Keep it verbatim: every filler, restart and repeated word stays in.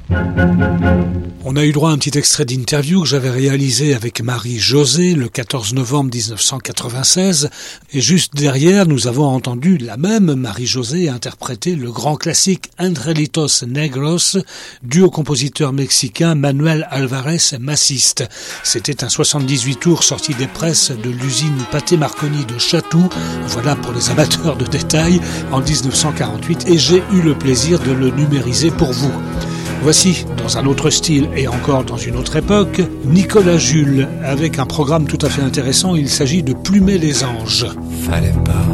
On a eu droit à un petit extrait d'interview que j'avais réalisé avec Marie-José le quatorze novembre dix-neuf cent quatre-vingt-seize. Et juste derrière, nous avons entendu la même Marie-José interpréter le grand classique Angelitos Negros dû au compositeur mexicain Manuel Alvarez Maciste. C'était un soixante-dix-huit tours sorti des presses de l'usine Pathé Marconi de Chatou. Voilà pour les amateurs de détails, en dix-neuf cent quarante-huit. Et j'ai eu le plaisir de le numériser pour vous. Voici, dans un autre style et encore dans une autre époque, Nicolas Jules, avec un programme tout à fait intéressant. Il s'agit de Plumer les anges. Fallait pas